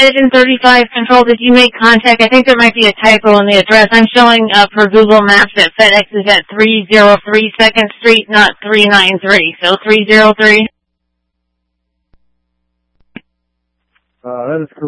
Agent 35 Control, did you make contact? I think there might be a typo in the address. I'm showing per Google Maps that FedEx is at 303 2nd Street, not 393. So 303? That is correct.